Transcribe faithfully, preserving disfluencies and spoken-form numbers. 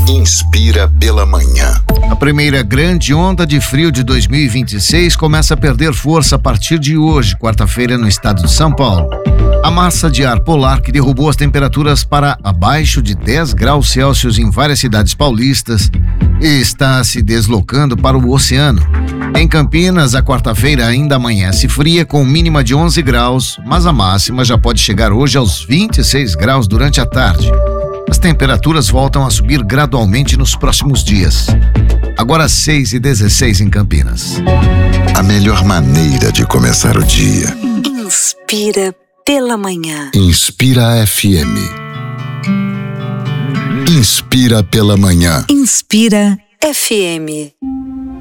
Inspira pela manhã. A primeira grande onda de frio de dois mil e vinte e seis começa a perder força a partir de hoje, quarta-feira, no estado de São Paulo. A massa de ar polar que derrubou as temperaturas para abaixo de dez graus Celsius em várias cidades paulistas está se deslocando para o oceano. Em Campinas, a quarta-feira ainda amanhece fria com mínima de onze graus, mas a máxima já pode chegar hoje aos vinte e seis graus durante a tarde. As temperaturas voltam a subir gradualmente nos próximos dias. Agora seis e dezesseis em Campinas. A melhor maneira de começar o dia. Inspira pela manhã. Inspira F M. Inspira pela manhã. Inspira F M.